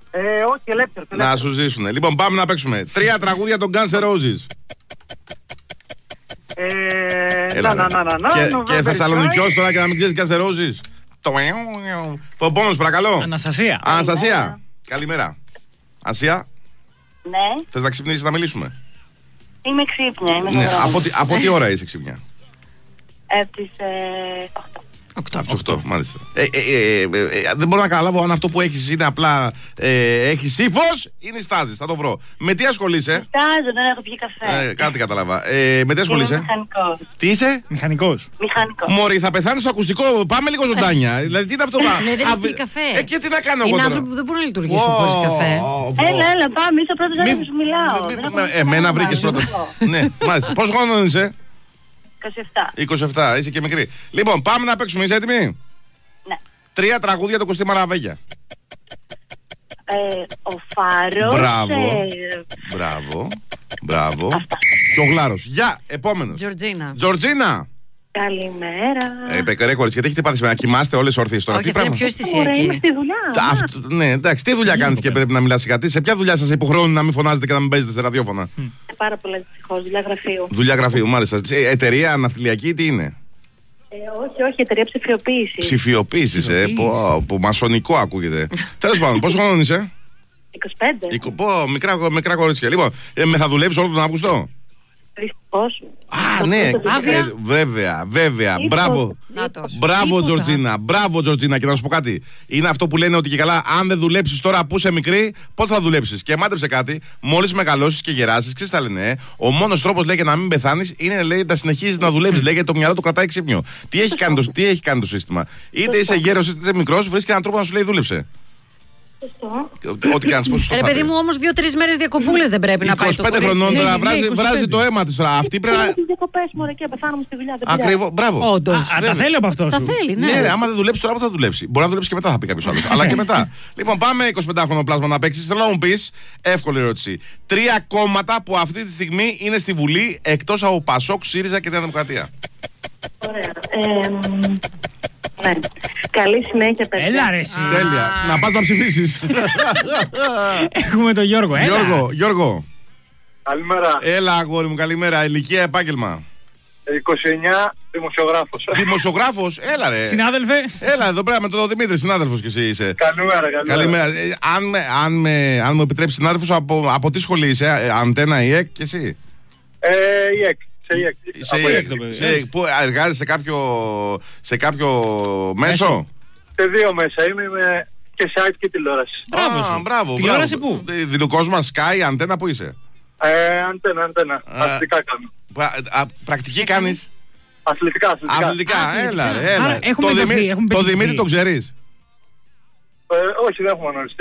Όχι, ελεύθερο. Να σου ζήσουνε. Λοιπόν, πάμε να παίξουμε. 3 τραγούδια των Guns N' Roses. Και Θεσσαλονικιός τώρα και να μην ξέρεις Guns N' Roses. Ο επόμενος, παρακαλώ. Αναστασία. Καλημέρα. Ασία. Ναι. Θες να ξυπνήσεις να μιλήσουμε? Είμαι ξύπνια. Ναι. Από τι ώρα είσαι ξύπνια? Από τις 8. Από τις 8, μάλιστα. Δεν μπορώ να καταλάβω αν αυτό που έχεις είναι απλά έχεις ύφος ή νηστάζεις. Θα το βρω. Με τι ασχολείσαι? Νηστάζω, δεν έχω πιει καφέ. Κάτι κατάλαβα. Με τι ασχολείσαι? Είμαι μηχανικός. Τι είσαι? Μηχανικός. Μωρή, θα πεθάνεις στο ακουστικό. Πάμε λίγο ζωντάνια. Δηλαδή τι είναι αυτό? Ναι, δεν έχει πιει καφέ. Και τι να κάνω εγώ Είναι τώρα? άνθρωποι που δεν μπορούν να λειτουργήσουν χωρίς καφέ. Έλα, πάμε. Είσαι ο πρώτος άνθρωπος που σου μιλάω. Εμένα βρήκες πρώτα. Ναι, μάλιστα. Πόσο χρόνο είσαι? 27. 27, είσαι και μικρή. Λοιπόν, πάμε να παίξουμε. Είσαι έτοιμη? Ναι. 3 τραγούδια του Κωστή Μαραβέγια. Ο Φάρος. Μπράβο. Και ο Γλάρος. Γεια, επόμενος. Τζορτζίνα. Καλημέρα. Ρε κορίτσι, γιατί έχετε πάθει σήμερα? Κοιμάστε όλες όρθιες τώρα? Όχι, αυτή είναι πιο αισθησιακή. Είμαι στη δουλειά. Ναι, εντάξει, τι δουλειά κάνεις και πρέπει να μιλάς κάτι? Σε ποια δουλειά σας υποχρεώνουν να μην φωνάζετε και να μην παίζετε σε ραδιόφωνα? Πάρα πολλά δυστυχώς, δουλειά γραφείου. Δουλειά γραφείου, μάλιστα. Εταιρεία ναυτιλιακή, τι είναι? Όχι, εταιρεία ψηφιοποίηση. Ψηφιοποίηση, που μασονικό ακούγεται. Τέλος πάντων, πόσο χρόνο είσαι? 25. Πω, μικρά κορίτσια. Λοιπόν, θα δουλεύεις όλο τον Αύγουστο? Δυστυχώς. Ναι, βέβαια. Μπράβο, Τζορτζίνα. Και να σου πω κάτι. Είναι αυτό που λένε ότι και καλά, αν δεν δουλέψεις τώρα που είσαι μικρή, πότε θα δουλέψεις? Και μάντεψε κάτι, μόλις μεγαλώσεις και γεράσεις, ξέρεις τα λένε. Ο μόνος τρόπος, λέει, για να μην πεθάνεις είναι, λέει, να συνεχίζεις να δουλεύεις. Λέει, γιατί το μυαλό του κρατάει ξύπνιο. Τι έχει κάνει το σύστημα? Είτε είσαι γέρος είτε είσαι μικρός, βρίσκει έναν τρόπο να σου λέει δούλεψε. Ό,τι κάνεις, πόσο ρε παιδί μου, όμως 2-3 μέρες διακοπούλες δεν πρέπει να πάει? 25 χρονών τώρα, βράζει το αίμα της τώρα. Αυτή πρέπει να. Τις διακοπές μου και πεθάνομαι στη δουλειά. Ακριβώς, μπράβο. Όντως. Τα θέλει από αυτό. Τα θέλει, ναι. Ναι, άμα δεν δουλέψει τώρα, θα δουλέψει. Μπορεί να δουλέψει και μετά, θα πει κάποιος άλλος. Αλλά και μετά. Λοιπόν, πάμε 25χρονο πλάσμα να παίξεις. Θέλω να μου πεις, εύκολη ερώτηση. 3 κόμματα που αυτή τη στιγμή είναι στη Βουλή εκτός από Πασόκ, ΣΥΡΙΖΑ και Νέα Δημοκρατία. Ωραία. Ναι. Καλή συνέχεια, παιδιά. Έλα ρε εσύ. Τέλεια. Να πας να ψηφίσεις. Έχουμε τον Γιώργο. Γιώργο. Καλημέρα. Έλα, αγόρι μου, καλημέρα. Ηλικία, επάγγελμα? 29, δημοσιογράφος. Δημοσιογράφος, έλα ρε. Συνάδελφε. Έλα εδώ πέρα με τον Δημήτρη, συνάδελφος κι εσύ είσαι. Καλημέρα. Αν μου επιτρέψεις, συνάδελφος, από τι σχολή είσαι? Αντένα, ΙΕΚ και εσύ? ΙΕΚ. Πού εργάζεσαι σε κάποιο μέσο? Σε 2 μέσα είμαι και site και τηλεόραση. Μπράβο. Τηλεόραση πού? Δηλοκόσμα, Sky, Αντένα, πού είσαι? Αντένα. Αθλητικά κάνω. Πρακτική κάνεις? Αθλητικά. Έλα. Το Δημήτρη το ξέρεις? Όχι, δεν έχουμε γνωριστεί.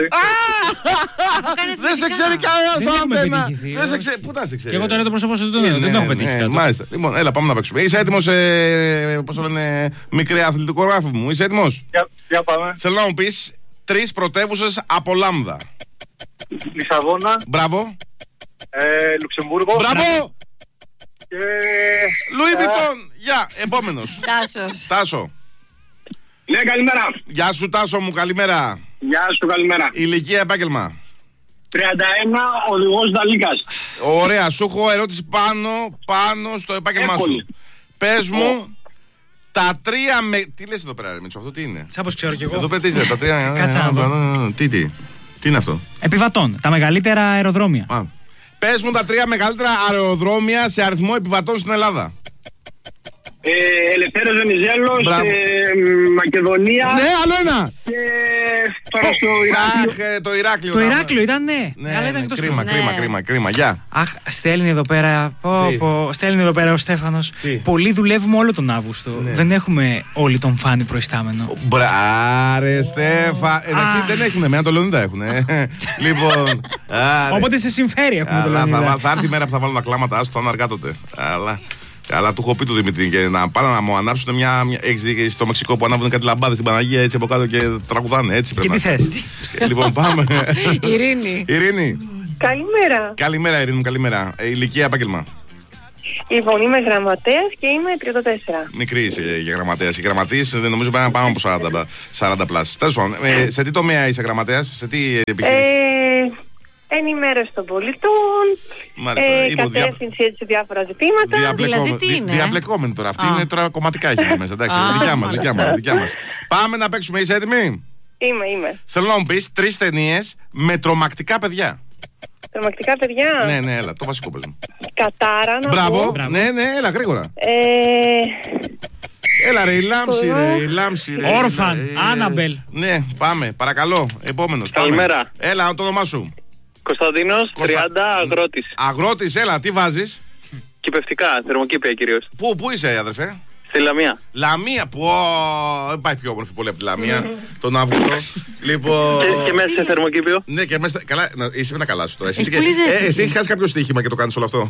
Δεν σε ξέρει κανένας στο Αντένα. Πού τα σε ξέρει? Και εγώ τώρα το πρόσωπο σου δεν το έχω πετύχει. Μάλιστα. Λοιπόν, έλα, πάμε να παίξουμε. Είσαι έτοιμος, πώς το λένε, μικρή αθλητικογράφη μου? Είσαι έτοιμος? Για πάμε. Θέλω να μου πεις 3 πρωτεύουσες από λάμδα. Λισαβόνα. Μπράβο. Λουξεμβούργο. Μπράβο. Και Λουί Βιτόν. Γεια, επόμενος. Τάσο. Ναι, καλημέρα. Γεια σου, Τάσο μου, καλημέρα. Γεια σου, καλημέρα. Ηλικία, επάγγελμα? 31, οδηγός Δαλίκας. Ωραία, σου έχω ερώτηση πάνω στο επάγγελμά σου. Πες μου τα 3 Τι λες εδώ πέρα, ρε Μίτσο, αυτό τι είναι? Σάπως ξέρω κι εγώ. Εδώ πετύχετε τα 3. Κάτσε να δω. Τι είναι αυτό? Επιβατών, τα μεγαλύτερα αεροδρόμια. Πες μου τα 3 μεγαλύτερα αεροδρόμια σε αριθμό επιβατών στην Ελλάδα. Ελευθέρος Βενιζέλος, Μακεδονία. Ναι, άλλο ένα. Και τώρα στο Ηράκλειο. Το Ηράκλειο. Το Ηράκλειο ήταν, ναι. Κρίμα. Γεια. Αχ, στέλνει εδώ πέρα. Στέλνει εδώ πέρα ο Στέφανος. Πολλοί δουλεύουμε όλο τον Αύγουστο. Δεν έχουμε όλοι τον Φάνη προϊστάμενο. Μπράρε, Στέφα. Εντάξει, δεν έχουν. Εμένα το Λεωνίδα έχουν. Λοιπόν. Όποτε σε συμφέρει έχουμε το Λεωνίδα. Θα έρθει η μέρα που θα βάλουν τα κλάματα, άστο, θα είναι αργά τότε. Αλλά του έχω πει του Δημητρή και να πάνε να μου ανάψουν μια. Έχεις δει στο Μεξικό που ανάβουν κάτι λαμπάδες στην Παναγία έτσι από κάτω και τραγουδάνε έτσι. Και τι θες? Λοιπόν, πάμε. Ειρήνη. Καλημέρα. Καλημέρα, Ειρήνη μου, καλημέρα. Ηλικία, επάγγελμα? Λοιπόν, είμαι γραμματέας και είμαι 34. Μικρή είσαι για γραμματέας. Οι γραμματείς δεν νομίζω πάνε πάνω από 40 πλάσεις. Τέλος πάντων, σε τι τομέα είσαι γραμματέας, σε τι επιχείρηση? Ενημέρωση των πολιτών, κατεύθυνση σε διάφορα ζητήματα. Δηλαδή τι είναι? Διαπλεκόμενη τώρα. Αυτή είναι τώρα κομματικά έχει μέσα. Εντάξει, δικιά μας. Πάμε να παίξουμε, είσαι έτοιμη? Είμαι. Θέλω να μου πεις 3 ταινίες με τρομακτικά παιδιά. Τρομακτικά παιδιά. Ναι, έλα, το βασικό πες μου. Κατάρα, να Μπράβο, ναι, έλα γρήγορα. Έλα ρε, η Λάμψη ρε. Όρφαν, Άναμπελ. Ναι, πάμε, παρακαλώ, επόμενος. Καλημέρα. Έλα, το όνομά σου. Κωνσταντίνος, 30, αγρότης. Αγρότης, έλα, τι βάζεις? Κηπευτικά, θερμοκήπια κυρίως. Πού είσαι, αδερφέ? Στη Λαμία. Λαμία, δεν πάει πιο όμορφη πολύ από τη Λαμία τον Αύγουστο. Λοιπόν. Και μέσα σε θερμοκήπιο. Ναι, και μέσα. Καλά, είσαι με ένα καλά σου τώρα. Εσύ έχεις χάσει κάποιο στοίχημα και το κάνεις όλο αυτό.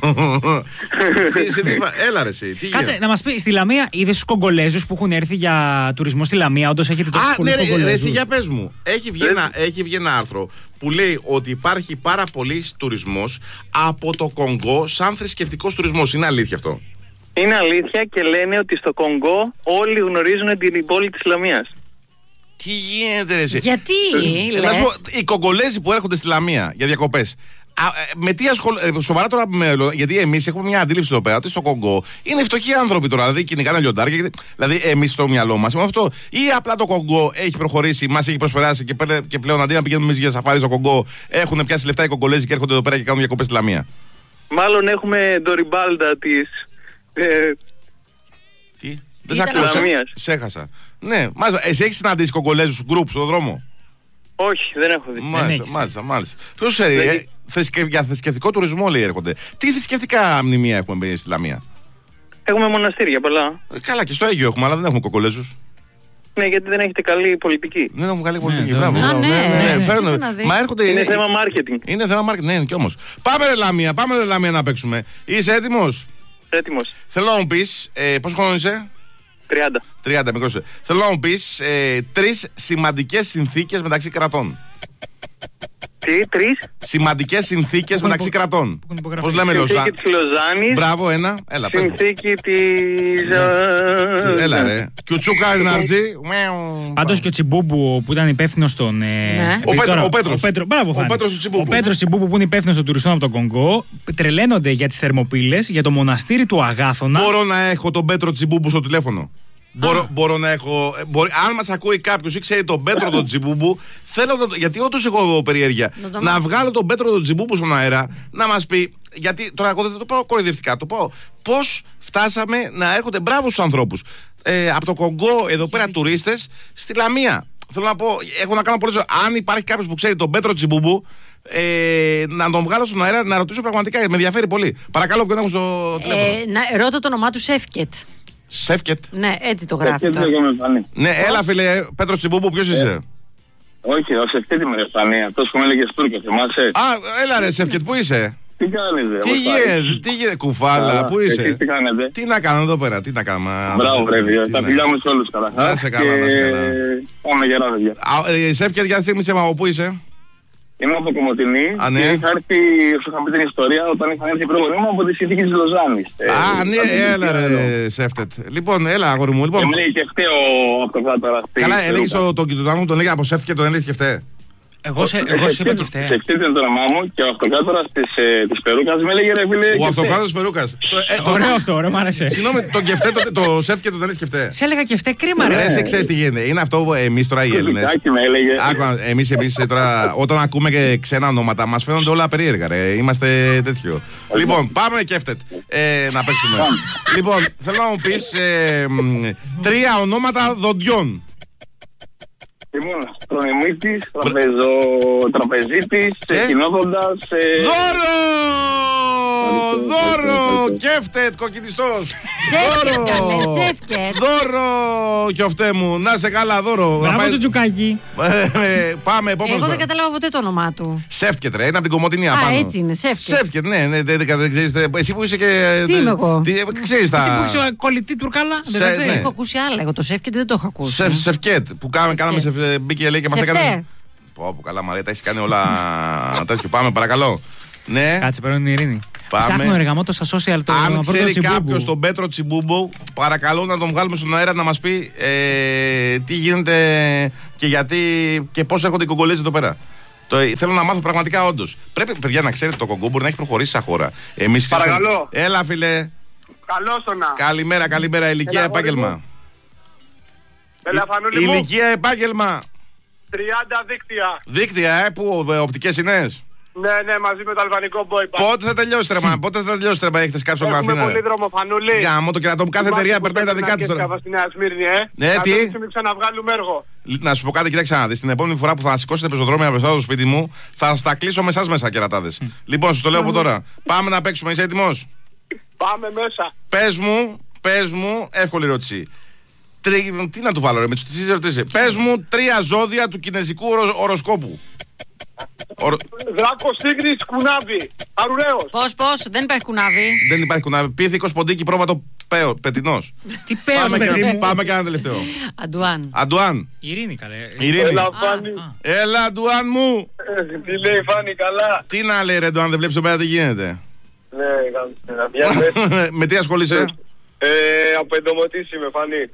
Έλα ρε, εσύ. Κάτσε να μας πει, στη Λαμία είδες τους Κογκολέζους που έχουν έρθει για τουρισμό στη Λαμία? Όντως έχετε τόσους πολλούς Κογκολέζους? Εσύ για πες μου. Έχει βγει ένα άρθρο που λέει ότι υπάρχει πάρα πολύς τουρισμός από το Κονγκό σαν θρησκευτικός τουρισμός. Είναι αλήθεια αυτό? Είναι αλήθεια και λένε ότι στο Κονγκό όλοι γνωρίζουν την πόλη της Λαμίας. Τι γίνεται ρε εσύ? Γιατί να σου πω, οι Κογκολέζοι που έρχονται στη Λαμία για διακοπές, με τι ασχολούνται? Σοβαρά τώρα, γιατί εμείς έχουμε μια αντίληψη εδώ πέρα ότι στο Κονγκό είναι φτωχοί άνθρωποι τώρα, δηλαδή κυνηγάνε λιοντάρια. Δηλαδή εμείς στο μυαλό μας είμαστε αυτό. Ή απλά το Κονγκό έχει προχωρήσει, μας έχει προσπεράσει και πλέον αντί να πηγαίνουμε εμείς για σαφάρι στο Κονγκό, έχουν πιάσει λεφτά οι Κογκολέζοι και έρχονται εδώ πέρα και κάνουν διακοπές στη Λαμία. Μάλλον έχουμε το ριμπάλντα της. Τι? Δεν σ' ακούω, σε έχασα. Ναι, εσύ έχεις συναντήσει Κογκολέζους γκρουπ στον δρόμο? Όχι, δεν έχω δει. Μάλιστα. Ποιος ξέρει, για θρησκευτικό τουρισμό λέει έρχονται. Τι θρησκευτικά μνημεία έχουμε στη Λαμία? Έχουμε μοναστήρια πολλά. Καλά, και στο Αίγυο έχουμε, αλλά δεν έχουμε Κογκολέζους. Ναι, γιατί δεν έχετε καλή πολιτική. Δεν έχουμε καλή πολιτική. Μπράβο. Μα έρχονται. Είναι θέμα marketing. Είναι θέμα marketing, ναι, κι όμως. Πάμε ρε Λαμία να παίξουμε. Είσαι έτοιμος? Έτοιμος. Θέλω να μου πεις, πόσο χρόνο είσαι? 30, μικρός. Θέλω να μου πεις 3 σημαντικές συνθήκες μεταξύ κρατών. Τρεις σημαντικές συνθήκες μεταξύ κρατών. Πώς λέμε, Συνθήκη της Λοζάνης. Μπράβο, ένα. Έλα, συνθήκη της. Έλα, ρε. Και ο Τσούκα Ναρτζή. Πάντως και ο Τσιμπούμπου που ήταν υπεύθυνος των. Ο Πέτρος. Ο Πέτρος Τσιμπούμπου που είναι υπεύθυνος των τουριστών από τον Κονγκό. Τρελαίνονται για τις θερμοπύλες, για το μοναστήρι του Αγάθωνα. Μπορώ να έχω τον Πέτρο Τσιμπούμπου στο τηλέφωνο? Μπορώ να έχω. Αν μας ακούει κάποιος ή ξέρει τον Πέτρο τον Τσιμπούμπου, θέλω γιατί όντως έχω περιέργεια να βγάλω τον Πέτρο τον Τσιμπούμπου στον αέρα να μας πει. Γιατί τώρα εγώ δεν το πάω κοροϊδευτικά, το πάω πώς φτάσαμε να έρχονται. Μπράβο στους ανθρώπους από το Κονγκό εδώ πέρα τουρίστες στη Λαμία. Θέλω να πω, έχω να κάνω πολλές. Αν υπάρχει κάποιος που ξέρει τον Πέτρο Τσιμπούμπου, να τον βγάλω στον αέρα να ρωτήσω πραγματικά, με ενδιαφέρει πολύ. Παρακαλώ, ποιον έχω στο τηλέφωνο. Ρώτα το όνομά του Σεύκετ. Σεύκετ. Ναι, έτσι το γράφει. Ναι, έλα φίλε, Πέτρο Τσιμπούμπου, ποιος είσαι? Όχι, ο Σεύκετ είμαι Ισπανία. Αυτό που με έλεγε Τούρκο, θυμάσαι? Έλα ρε Σεύκετ, πού είσαι? Τι κάνεις, τι γίνεται, κουφάλα, πού είσαι? Τι κάνετε? Τι να κάνω εδώ πέρα, τι να κάνουμε? Μπράβο, βρε, τα φιλιά μου σε όλους καλά. Να σε καλά, να σε καλά. Πάμε γερά, παιδιά. Σεύκετ, για θύμισε με από πού είσαι? Είμαι από Κομοτηνή και είχα έρθει, σου είχα πει την ιστορία, όταν είχαν έρθει οι πρόγονοι μου από τη συνθήκη της Λοζάνης. Ναι, έλα ρε Σεύκετ. Λοιπόν, έλα αγόρι μου. Και μου λέει και φταίει ο αυτοκράτορας. Καλά, έλεγες τον κοιτωτά μου, τον λέγε από Σεύκετ και τον έλεγες και φταίει. Εγώ σε είπα και φταίει. Σε φταίει το όνομά μου και ο αυτοκράτορας της Περούκας με έλεγε ρε φίλε. Ο αυτοκράτορας της Περούκας. Ωραίο αυτό, ωραίο, μ' άρεσε. Συγγνώμη, τον κεφτέ, το Σεύκετ τον έλεγες και φταίει. Σε έλεγα και φταίει, κρίμα ρε. Δεν ξέρεις τι γίνεται. Είναι αυτό εμείς τώρα οι Έλληνες. Εμείς τώρα όταν ακούμε και ξένα ονόματα μας φαίνονται όλα περίεργα ρε. Είμαστε τέτοιο. Λοιπόν, πάμε και Κεφτέτ να παίξουμε. Λοιπόν, θέλω να μου πεις 3 ονόματα δοντιών. Λοιπόν, προνομίτης, τραπεζίτης, κοινόδοντας. Δώρο! Κέφτετ, κοκκινιστός! Δώρο! Κιοφτέ μου, να σε καλά, δώρο! Μπράβο στο Τζουκάκι! Πάμε, επόμενο. Εγώ δεν κατάλαβα ποτέ το όνομά του. Σεύκετ, ρε, είναι από την Κομοτηνή απάνω. Έτσι είναι, Σεύκετ. Σεύκετ, ναι, δεν ξέρεις. Εσύ που είσαι και. Τι είμαι εγώ? Ξέρεις τα. Εσύ που είσαι κολλητή τουρκάλα, δεν ξέρεις. Έχω ακούσει άλλα. Εγώ το Σεύκετ δεν το έχω ακούσει. Σεύκετ, που κάναμε σε μπήκε λέει και μας έκανε. Πω, καλά, Μαρία, τα έχεις κάνει όλα τέτοιο. Πάμε, παρακαλώ. Ναι. Κάτσε, παίρνω την Ειρήνη. Ψάχνω εργαμότο στα social το αν ξέρει κάποιος τον Πέτρο Τσιμπούμπο, παρακαλώ να τον βγάλουμε στον αέρα να μας πει τι γίνεται και γιατί και πώς έρχονται οι Κογκολέζοι εδώ πέρα. Θέλω να μάθω πραγματικά όντως. Πρέπει, παιδιά, να ξέρετε, το Κογκό μπορεί να έχει προχωρήσει σαν χώρα. Εμείς παρακαλώ. Έλα, φίλε. Καλώς το να. Καλημέρα. Ηλικία, επάγγελμα. Ηλικία, επάγγελμα. 30 δίκτυα. Δίκτυα, που οπτικές είναι. Ναι, μαζί με το αλβανικό boy band. Πότε θα τελειώσει τρέμα, έχετε σκάψει όλα Αθήνα. Έχουμε πολύ δρόμο, Φανούλη. Γάμο το κερατό μου, κάθε εταιρεία περνάει τα δικά της τώρα. Στη Νέα Σμύρνη, Ναι, τι. Να ξαναβγάλουμε έργο. Να σου πω κάτι, κοιτάξτε να δεις. Την επόμενη φορά που θα σηκώσετε πεζοδρόμια μπροστά στο σπίτι μου, θα στα κλείσω με εσάς μέσα, κερατάδες. Λοιπόν, σας το λέω από τώρα. Πάμε να παίξουμε, είσαι έτοιμος? Πάμε μέσα. Πες μου, εύκολη ερώτηση. Τι να του βάλω, ρε, με τις ερωτήσεις. Πες μου 3 ζώδια του κινέζικου οροσκόπου. Δράκος, Τίγρης, κουνάβι. Αρουραίος. Πώς, δεν υπάρχει κουνάβι. Δεν υπάρχει κουνάβι. Πίθηκος, ποντίκι, πρόβατο, πετινός. Τι πέος, Πάμε και ένα τελευταίο. Αντουάν. Ειρήνη, καλέ. Έλα, Αντουάν μου. Τι λέει, Φάνη, καλά. Τι να λέει, ρε, Αντουάν, δεν βλέπεις εδώ πέρα τι γίνεται? Ναι, με τι ασχολείσαι? Από εντομωτής είμαι,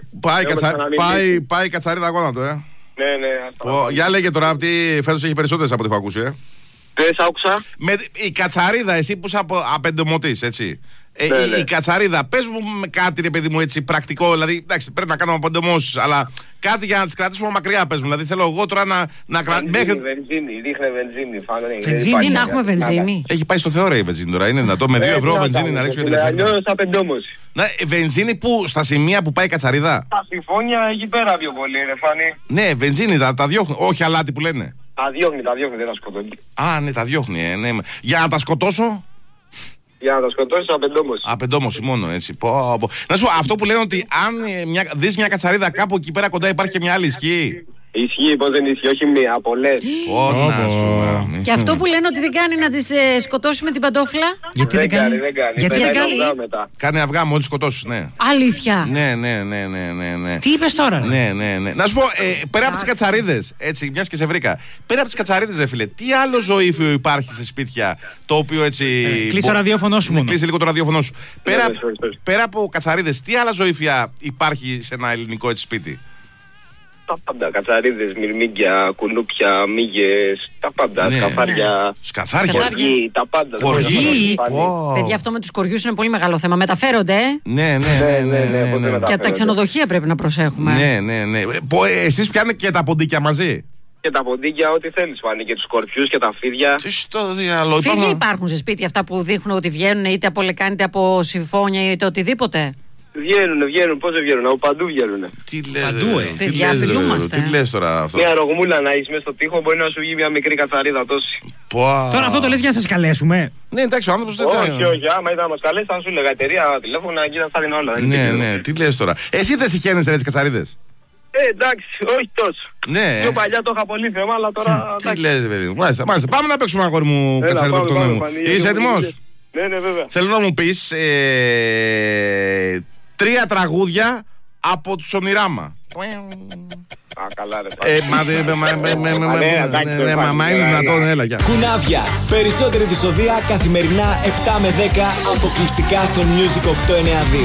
Φάνη. Πάει κατσαρίδα γόνατο, Ναι. Για λέγε τώρα, αυτή φέτος έχει περισσότερες από ό,τι έχω ακούσει, Δεν σ' άκουσα. Η κατσαρίδα, εσύ που είσαι από εντομωτής, έτσι. Ναι. Η κατσαρίδα, πες μου κάτι, ρε παιδί μου, έτσι πρακτικό. Δηλαδή, εντάξει, πρέπει να κάνουμε αποντεμώσεις, αλλά κάτι για να τις κρατήσουμε μακριά, πες μου. Δηλαδή, θέλω εγώ τώρα να κρατήσω. Βενζίνη, ρίχνε βενζίνη. Τι να έχουμε βενζίνη? Έχει πάει στο Θεό, ρε, η βενζίνη τώρα. Είναι δυνατό με 2 ευρώ βενζίνη να ρίξουμε την ελευθερία. Αλλιώς απεντόμωση. Ναι, βενζίνη που στα σημεία που πάει η κατσαρίδα. Τα συμφώνια εκεί πέρα πιο πολύ, ρε Φάνη. Ναι, βενζίνη τα διώχνουν. Όχι αλάτι που λένε. Τα διώχνει, δεν τα σκοτώνει. Α, ναι, τα διώχνει, ναι. Για να τα σκοτώσω. Για να τα σκοτώσεις απεντόμωση. Απεντόμωση μόνο, έτσι. Να σου πω, αυτό που λένε ότι αν δεις μια κατσαρίδα κάπου εκεί πέρα κοντά υπάρχει και μια άλλη, ισχύει? Ισχύει, πως δεν ισχύει, όχι μία, πολλές. Και αυτό που λένε ότι δεν κάνει να τις σκοτώσει με την παντόφλα. Γιατί δεν κάνει? Γιατί δεν κάνει? Κάνει αυγά μόλις σκοτώσεις, ναι. Αλήθεια? Ναι. Τι είπες τώρα? Ναι. Να σου πω, πέρα από τις κατσαρίδες, έτσι, μιας και σε βρήκα. Πέρα από τις κατσαρίδες, ρε φίλε, τι άλλο ζωήφιο υπάρχει σε σπίτια το οποίο έτσι. Κλείσει το ραδιόφωνο σου μόνο. Κλείσει λίγο το ραδιόφωνο σου. Πέρα από κατσαρίδες, τι άλλα ζωήφια υπάρχει σε ένα ελληνικό έτσι σπίτι? Τα πάντα, κατσαρίδες, μυρμήγκια, κουνούπια, μύγες, τα πάντα, σκαθάρια. Κοργί, τα πάντα. Κοργί. Παιδιά, αυτό με τους κοργιούς είναι πολύ μεγάλο θέμα. Μεταφέρονται, Ναι. Και από τα ξενοδοχεία πρέπει να προσέχουμε. Ναι. Εσείς πιάνετε και τα ποντίκια μαζί? Και τα ποντίκια, ό,τι θέλεις, Φάνη, και τους σκορπιούς και τα φίδια. Στο διάλογο. Φίδια υπάρχουν σε σπίτια αυτά που δείχνουν ότι βγαίνουν είτε από λεκάνη είτε από συμφώνια είτε οτιδήποτε? Βγαίνουν, πώς δεν βγαίνουν, από παντού βγαίνουν. Τι λες, παντού, παιδιά, απειλούμαστε. Τι λες τώρα αυτό? Μια ρογμούλα να έχεις μέσα στο τοίχο μπορεί να σου βγει μια μικρή κατσαρίδα τόση. Τώρα αυτό το λες για να σας καλέσουμε? Ναι, εντάξει, ο άνθρωπος δεν Όχι, άμα ήταν να μας καλέσει θα σου έλεγα εταιρεία, τηλέφωνα, εκεί θα στάρει όλα. Ναι, τι λες τώρα? Εσύ δεν συχαίνεσαι ρε τις κατσαρίδες? Εντάξει, όχι τόσο. Ναι. Πιο παλιά το είχα πολύ θέμα, αλλά τώρα. Τι λες, παιδί μου? Μάλιστα. Πάμε να παίξουμε, αγόρι μου, κατσαρίδα μου. Είσαι έτοιμος? Ναι, βέβαια. Θέλω να μου πεις 3 τραγούδια από τους Ονειράμα. Α, καλά ρε. Μα είναι δυνατόν, έλα, γεια. Κουνάβια. Περισσότερη δυσοδεία καθημερινά 7 με 10 αποκλειστικά στο Music 892.